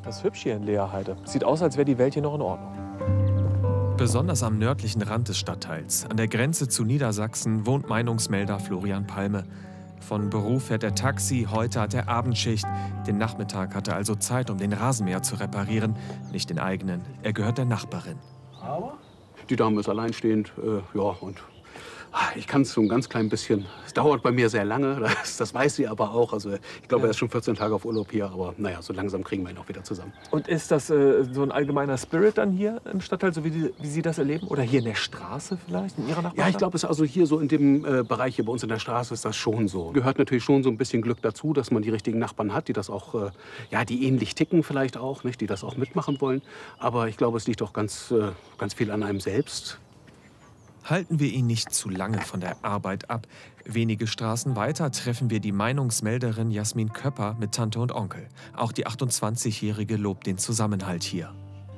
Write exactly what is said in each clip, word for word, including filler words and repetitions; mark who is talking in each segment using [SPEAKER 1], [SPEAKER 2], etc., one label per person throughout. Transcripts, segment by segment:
[SPEAKER 1] Das ist hübsch hier in Leerheide. Sieht aus, als wäre die Welt hier noch in Ordnung.
[SPEAKER 2] Besonders am nördlichen Rand des Stadtteils, an der Grenze zu Niedersachsen, wohnt Meinungsmelder Florian Palme. Von Beruf fährt er Taxi, heute hat er Abendschicht. Den Nachmittag hat er also Zeit, um den Rasenmäher zu reparieren, nicht den eigenen. Er gehört der Nachbarin.
[SPEAKER 3] Aber die Dame ist alleinstehend, äh, ja, und ich kann es so ein ganz klein bisschen. Es dauert bei mir sehr lange, das, das weiß sie aber auch. Also ich glaube, ja. Er ist schon vierzehn Tage auf Urlaub hier, aber naja, so langsam kriegen wir ihn auch wieder zusammen.
[SPEAKER 1] Und ist das äh, so ein allgemeiner Spirit dann hier im Stadtteil, so wie, die, wie Sie das erleben? Oder hier in der Straße vielleicht, in Ihrer Nachbarschaft?
[SPEAKER 3] Ja, ich glaube, es ist also hier so in dem äh, Bereich hier bei uns in der Straße ist das schon so. Gehört natürlich schon so ein bisschen Glück dazu, dass man die richtigen Nachbarn hat, die das auch, äh, ja, die ähnlich ticken vielleicht auch, nicht, die das auch mitmachen wollen. Aber ich glaube, es liegt auch ganz, äh, ganz viel an einem selbst.
[SPEAKER 2] Halten wir ihn nicht zu lange von der Arbeit ab. Wenige Straßen weiter treffen wir die Meinungsmelderin Jasmin Köpper mit Tante und Onkel. Auch die achtundzwanzigjährige lobt den Zusammenhalt hier.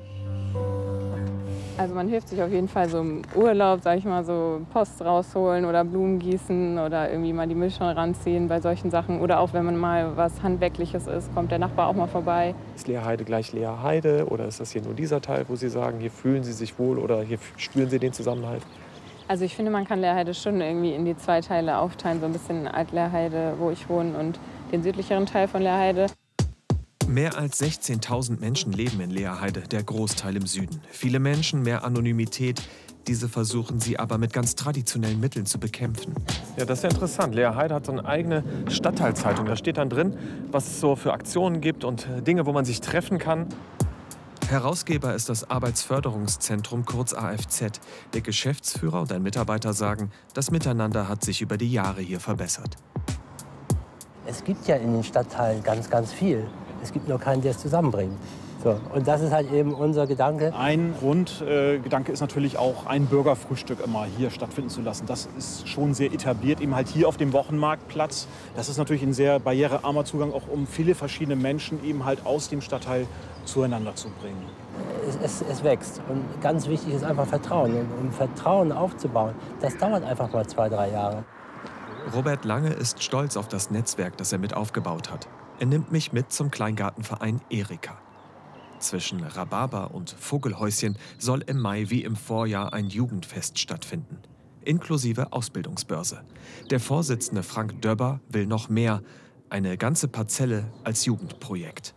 [SPEAKER 4] Also man hilft sich auf jeden Fall so im Urlaub, sag ich mal, so Post rausholen oder Blumen gießen oder irgendwie mal die Mülltonne ranziehen bei solchen Sachen. Oder auch wenn man mal was Handwerkliches ist, kommt der Nachbar auch mal vorbei.
[SPEAKER 1] Ist Leerheide gleich Leerheide oder ist das hier nur dieser Teil, wo Sie sagen, hier fühlen Sie sich wohl oder hier spüren Sie den Zusammenhalt?
[SPEAKER 4] Also ich finde, man kann Leerheide schon irgendwie in die zwei Teile aufteilen. So ein bisschen Alt-Leerheide, wo ich wohne, und den südlicheren Teil von Leerheide.
[SPEAKER 2] Mehr als sechzehntausend Menschen leben in Leerheide, der Großteil im Süden. Viele Menschen, mehr Anonymität. Diese versuchen sie aber mit ganz traditionellen Mitteln zu bekämpfen.
[SPEAKER 1] Ja, das ist ja interessant. Leerheide hat so eine eigene Stadtteilzeitung. Da steht dann drin, was es so für Aktionen gibt und Dinge, wo man sich treffen kann.
[SPEAKER 2] Herausgeber ist das Arbeitsförderungszentrum, kurz A F Z. Der Geschäftsführer und ein Mitarbeiter sagen, das Miteinander hat sich über die Jahre hier verbessert.
[SPEAKER 5] Es gibt ja in den Stadtteilen ganz, ganz viel. Es gibt nur keinen, der es zusammenbringt. So, und das ist halt eben unser Gedanke.
[SPEAKER 6] Ein Grundgedanke äh, ist natürlich auch, ein Bürgerfrühstück immer hier stattfinden zu lassen. Das ist schon sehr etabliert, eben halt hier auf dem Wochenmarktplatz. Das ist natürlich ein sehr barrierearmer Zugang, auch um viele verschiedene Menschen eben halt aus dem Stadtteil zueinander zu bringen.
[SPEAKER 5] Es, es, es wächst. Und ganz wichtig ist einfach Vertrauen. Und um Vertrauen aufzubauen, das dauert einfach mal zwei, drei Jahre.
[SPEAKER 2] Robert Lange ist stolz auf das Netzwerk, das er mit aufgebaut hat. Er nimmt mich mit zum Kleingartenverein Erika. Zwischen Rhabarber und Vogelhäuschen soll im Mai wie im Vorjahr ein Jugendfest stattfinden. Inklusive Ausbildungsbörse. Der Vorsitzende Frank Döbber will noch mehr. Eine ganze Parzelle als Jugendprojekt.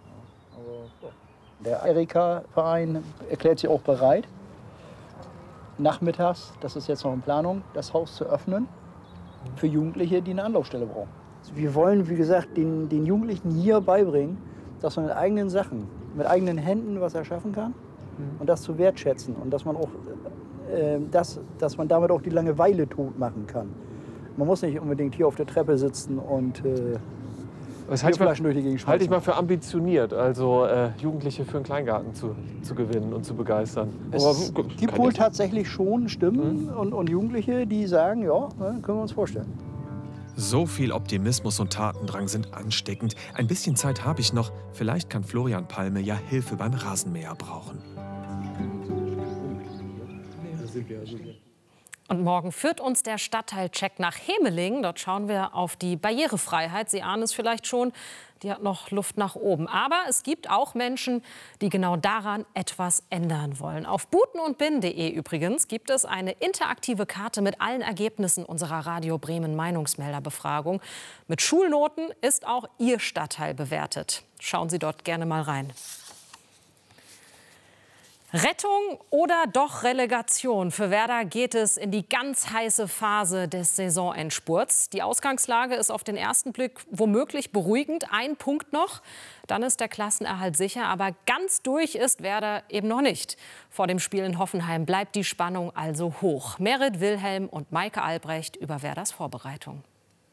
[SPEAKER 7] Der Erika-Verein erklärt sich auch bereit, nachmittags, das ist jetzt noch in Planung, das Haus zu öffnen für Jugendliche, die eine Anlaufstelle brauchen. Wir wollen, wie gesagt, den, den Jugendlichen hier beibringen, dass man mit eigenen Sachen, mit eigenen Händen was erschaffen kann und das zu wertschätzen und dass man auch äh, das, dass man damit auch die Langeweile tot machen kann. Man muss nicht unbedingt hier auf der Treppe sitzen und äh,
[SPEAKER 1] Das halte ich, mal, halte ich mal für ambitioniert, also äh, Jugendliche für einen Kleingarten zu, zu gewinnen und zu begeistern.
[SPEAKER 7] Es Aber, gibt wohl tatsächlich schon Stimmen mhm. und, und Jugendliche, die sagen, ja, können wir uns vorstellen.
[SPEAKER 2] So viel Optimismus und Tatendrang sind ansteckend. Ein bisschen Zeit habe ich noch. Vielleicht kann Florian Palme ja Hilfe beim Rasenmäher brauchen.
[SPEAKER 8] Und morgen führt uns der Stadtteilcheck nach Hemeling. Dort schauen wir auf die Barrierefreiheit. Sie ahnen es vielleicht schon, die hat noch Luft nach oben. Aber es gibt auch Menschen, die genau daran etwas ändern wollen. Auf buten und bin punkt de übrigens gibt es eine interaktive Karte mit allen Ergebnissen unserer Radio Bremen Meinungsmelderbefragung. Mit Schulnoten ist auch Ihr Stadtteil bewertet. Schauen Sie dort gerne mal rein. Rettung oder doch Relegation? Für Werder geht es in die ganz heiße Phase des Saisonendspurts. Die Ausgangslage ist auf den ersten Blick womöglich beruhigend. Ein Punkt noch, dann ist der Klassenerhalt sicher. Aber ganz durch ist Werder eben noch nicht. Vor dem Spiel in Hoffenheim bleibt die Spannung also hoch. Merit Wilhelm und Maike Albrecht über Werders Vorbereitung.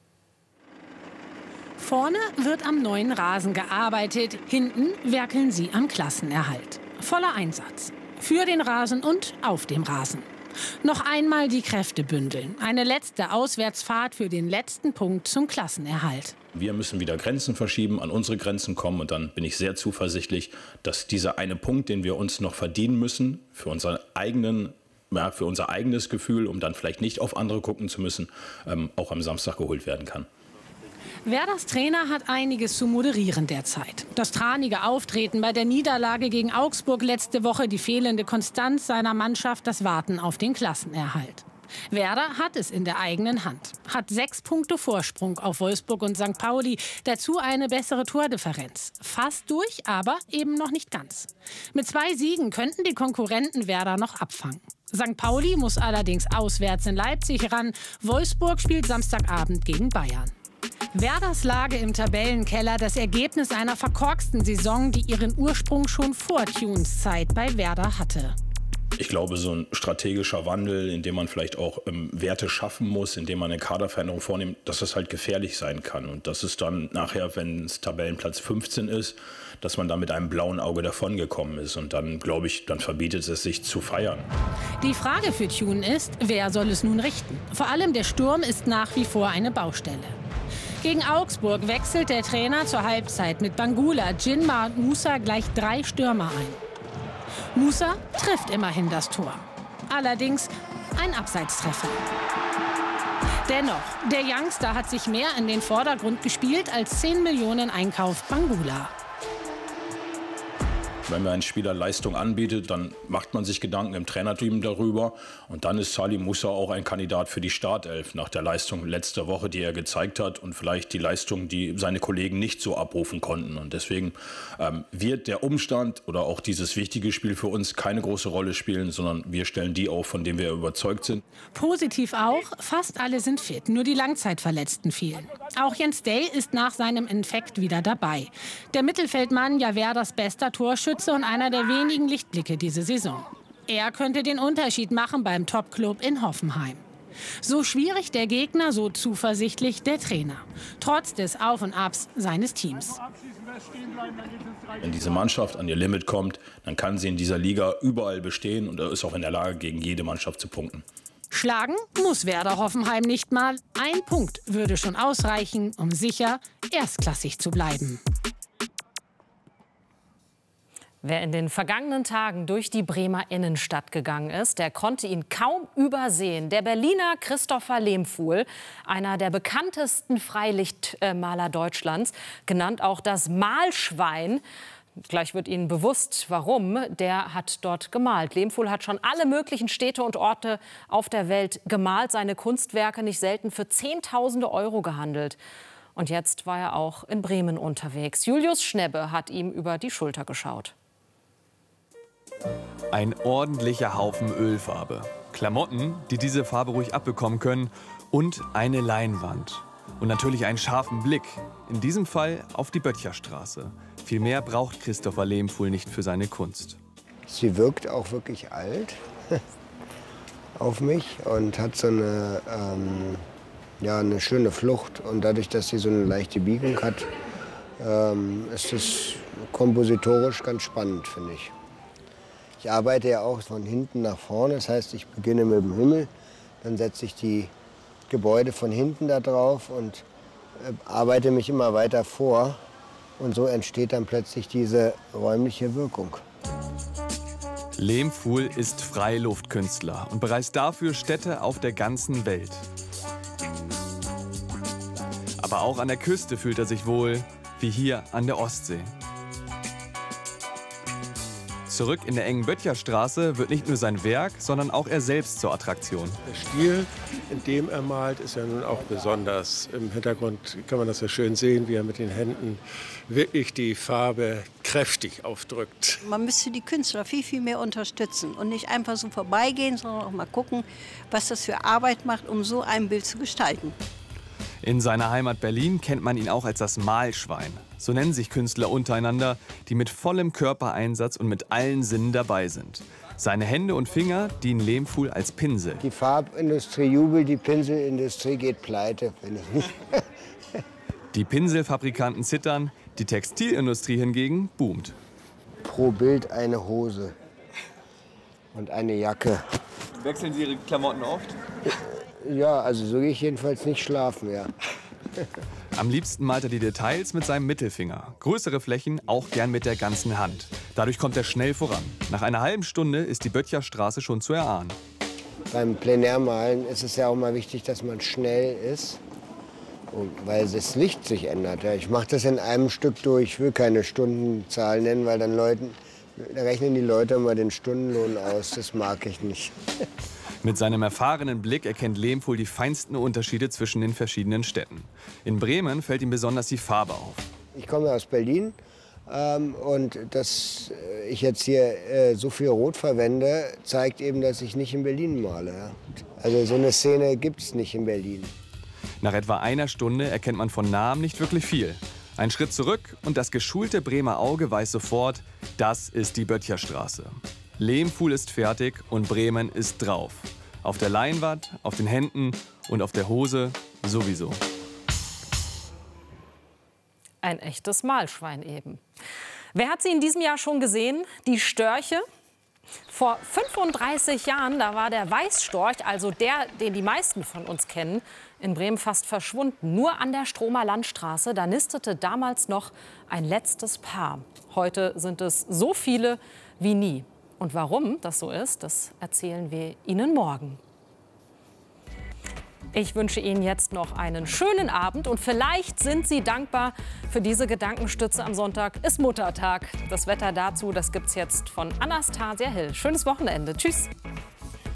[SPEAKER 9] Vorne wird am neuen Rasen gearbeitet, hinten werkeln sie am Klassenerhalt. Voller Einsatz. Für den Rasen und auf dem Rasen. Noch einmal die Kräfte bündeln. Eine letzte Auswärtsfahrt für den letzten Punkt zum Klassenerhalt.
[SPEAKER 10] Wir müssen wieder Grenzen verschieben, an unsere Grenzen kommen. Und dann bin ich sehr zuversichtlich, dass dieser eine Punkt, den wir uns noch verdienen müssen, für unseren eigenen, ja, für unser eigenes Gefühl, um dann vielleicht nicht auf andere gucken zu müssen, ähm, auch am Samstag geholt werden kann.
[SPEAKER 9] Werders Trainer hat einiges zu moderieren derzeit. Das tranige Auftreten bei der Niederlage gegen Augsburg letzte Woche, die fehlende Konstanz seiner Mannschaft, das Warten auf den Klassenerhalt. Werder hat es in der eigenen Hand, hat sechs Punkte Vorsprung auf Wolfsburg und Sankt Pauli, dazu eine bessere Tordifferenz. Fast durch, aber eben noch nicht ganz. Mit zwei Siegen könnten die Konkurrenten Werder noch abfangen. Sankt Pauli muss allerdings auswärts in Leipzig ran. Wolfsburg spielt Samstagabend gegen Bayern. Werders Lage im Tabellenkeller, das Ergebnis einer verkorksten Saison, die ihren Ursprung schon vor Tunes Zeit bei Werder hatte.
[SPEAKER 10] Ich glaube, so ein strategischer Wandel, in dem man vielleicht auch ähm, Werte schaffen muss, indem man eine Kaderveränderung vornimmt, dass das halt gefährlich sein kann. Und dass es dann nachher, wenn es Tabellenplatz fünfzehn ist, dass man da mit einem blauen Auge davongekommen ist. Und dann, glaube ich, dann verbietet es sich zu feiern.
[SPEAKER 9] Die Frage für Thune ist, wer soll es nun richten? Vor allem der Sturm ist nach wie vor eine Baustelle. Gegen Augsburg wechselt der Trainer zur Halbzeit mit Bangula, Jinma und Musa gleich drei Stürmer ein. Musa trifft immerhin das Tor. Allerdings ein Abseitstreffer. Dennoch, der Youngster hat sich mehr in den Vordergrund gespielt als zehn Millionen Einkauf Bangula.
[SPEAKER 10] Wenn mir ein Spieler Leistung anbietet, dann macht man sich Gedanken im Trainerteam darüber. Und dann ist Salih Musa auch ein Kandidat für die Startelf nach der Leistung letzter Woche, die er gezeigt hat. Und vielleicht die Leistung, die seine Kollegen nicht so abrufen konnten. Und deswegen ähm, wird der Umstand oder auch dieses wichtige Spiel für uns keine große Rolle spielen, sondern wir stellen die auf, von denen wir überzeugt sind.
[SPEAKER 9] Positiv auch, fast alle sind fit, nur die Langzeitverletzten fehlen. Auch Jens Day ist nach seinem Infekt wieder dabei. Der Mittelfeldmann, ja Werders bester Torschütze und einer der wenigen Lichtblicke diese Saison. Er könnte den Unterschied machen beim Topclub in Hoffenheim. So schwierig der Gegner, so zuversichtlich der Trainer. Trotz des Auf und Abs seines Teams.
[SPEAKER 10] Wenn diese Mannschaft an ihr Limit kommt, dann kann sie in dieser Liga überall bestehen und ist auch in der Lage, gegen jede Mannschaft zu punkten.
[SPEAKER 9] Schlagen muss Werder Hoffenheim nicht mal. Ein Punkt würde schon ausreichen, um sicher erstklassig zu bleiben.
[SPEAKER 8] Wer in den vergangenen Tagen durch die Bremer Innenstadt gegangen ist, der konnte ihn kaum übersehen. Der Berliner Christopher Lehmfuhl, einer der bekanntesten Freilichtmaler Deutschlands, genannt auch das Malschwein. Gleich wird Ihnen bewusst, warum. Der hat dort gemalt. Lehmfuhl hat schon alle möglichen Städte und Orte auf der Welt gemalt. Seine Kunstwerke nicht selten für Zehntausende Euro gehandelt. Und jetzt war er auch in Bremen unterwegs. Julius Schnebbe hat ihm über die Schulter geschaut.
[SPEAKER 11] Ein ordentlicher Haufen Ölfarbe. Klamotten, die diese Farbe ruhig abbekommen können. Und eine Leinwand. Und natürlich einen scharfen Blick. In diesem Fall auf die Böttcherstraße. Viel mehr braucht Christopher Lehmfuhl nicht für seine Kunst.
[SPEAKER 12] Sie wirkt auch wirklich alt auf mich und hat so eine, ähm, ja, eine schöne Flucht. Und dadurch, dass sie so eine leichte Biegung hat, ähm, ist es kompositorisch ganz spannend, finde ich. Ich arbeite ja auch von hinten nach vorne, das heißt, ich beginne mit dem Himmel, dann setze ich die Gebäude von hinten da drauf und äh, arbeite mich immer weiter vor. Und so entsteht dann plötzlich diese räumliche Wirkung.
[SPEAKER 11] Lehmfuhl ist Freiluftkünstler und bereist dafür Städte auf der ganzen Welt. Aber auch an der Küste fühlt er sich wohl, wie hier an der Ostsee. Zurück in der engen Böttcherstraße wird nicht nur sein Werk, sondern auch er selbst zur Attraktion.
[SPEAKER 13] Der Stil, in dem er malt, ist ja nun auch besonders. Im Hintergrund kann man das ja schön sehen, wie er mit den Händen wirklich die Farbe kräftig aufdrückt.
[SPEAKER 14] Man müsste die Künstler viel, viel mehr unterstützen und nicht einfach so vorbeigehen, sondern auch mal gucken, was das für Arbeit macht, um so ein Bild zu gestalten.
[SPEAKER 11] In seiner Heimat Berlin kennt man ihn auch als das Malschwein. So nennen sich Künstler untereinander, die mit vollem Körpereinsatz und mit allen Sinnen dabei sind. Seine Hände und Finger dienen Lehmfuhl als Pinsel.
[SPEAKER 12] Die Farbindustrie jubelt, die Pinselindustrie geht pleite, finde ich nicht.
[SPEAKER 11] Die Pinselfabrikanten zittern, die Textilindustrie hingegen boomt.
[SPEAKER 12] Pro Bild eine Hose und eine Jacke.
[SPEAKER 11] Wechseln Sie Ihre Klamotten oft?
[SPEAKER 12] Ja, also so gehe ich jedenfalls nicht schlafen, ja.
[SPEAKER 11] Am liebsten malt er die Details mit seinem Mittelfinger. Größere Flächen auch gern mit der ganzen Hand. Dadurch kommt er schnell voran. Nach einer halben Stunde ist die Böttcherstraße schon zu erahnen.
[SPEAKER 12] Beim Plenärmalen ist es ja auch mal wichtig, dass man schnell ist. weil das Licht sich ändert. Ja. Ich mache das in einem Stück durch. Ich will keine Stundenzahl nennen, weil dann Leuten, da rechnen die Leute immer den Stundenlohn aus. Das mag ich nicht.
[SPEAKER 11] Mit seinem erfahrenen Blick erkennt Lehmfuhl die feinsten Unterschiede zwischen den verschiedenen Städten. In Bremen fällt ihm besonders die Farbe auf.
[SPEAKER 12] Ich komme aus Berlin ähm, und dass ich jetzt hier äh, so viel Rot verwende, zeigt eben, dass ich nicht in Berlin male. Ja. Also so eine Szene gibt es nicht in Berlin.
[SPEAKER 11] Nach etwa einer Stunde erkennt man von Nahem nicht wirklich viel. Ein Schritt zurück und das geschulte Bremer Auge weiß sofort, das ist die Böttcherstraße. Lehmfuhl ist fertig und Bremen ist drauf. Auf der Leinwand, auf den Händen und auf der Hose sowieso.
[SPEAKER 8] Ein echtes Mahlschwein eben. Wer hat sie in diesem Jahr schon gesehen? Die Störche? Vor fünfunddreißig Jahren, da war der Weißstorch, also der, den die meisten von uns kennen, in Bremen fast verschwunden. Nur an der Stromer Landstraße, da nistete damals noch ein letztes Paar. Heute sind es so viele wie nie. Und warum das so ist, das erzählen wir Ihnen morgen. Ich wünsche Ihnen jetzt noch einen schönen Abend und vielleicht sind Sie dankbar für diese Gedankenstütze am Sonntag. Ist Muttertag. Das Wetter dazu, das gibt's jetzt von Anastasia Hill. Schönes Wochenende. Tschüss.